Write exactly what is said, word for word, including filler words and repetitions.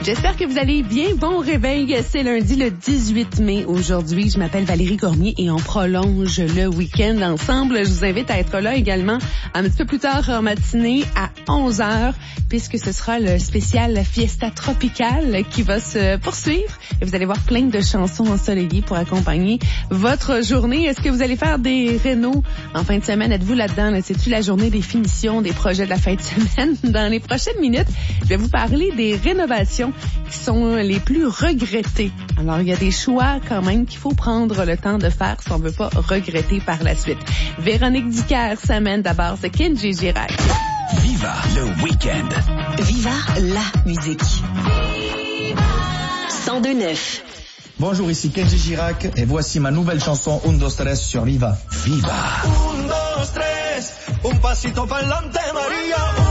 J'espère que vous allez bien. Bon réveil, c'est lundi le dix-huit mai aujourd'hui. Je m'appelle Valérie Cormier et on prolonge le week-end ensemble. Je vous invite à être là également un petit peu plus tard en matinée à onze heures puisque ce sera le spécial Fiesta Tropicale qui va se poursuivre. Et vous allez voir plein de chansons ensoleillées pour accompagner votre journée. Est-ce que vous allez faire des rénaux en fin de semaine? Êtes-vous là-dedans? Là? C'est-tu la journée des finitions, des projets de la fin de semaine? Dans les prochaines minutes, je vais vous parler des rénovations qui sont les plus regrettées. Alors, il y a des choix quand même qu'il faut prendre le temps de faire si on ne veut pas regretter par la suite. Véronique Dicker s'amène d'abord, c'est Kenji Girac. Viva le week-end. Viva la musique. cent deux neuf. Bonjour, ici Kenji Girac et voici ma nouvelle chanson Un, dos, tres sur Viva. Viva. Un, dos, tres, un pasito pa'lante, María.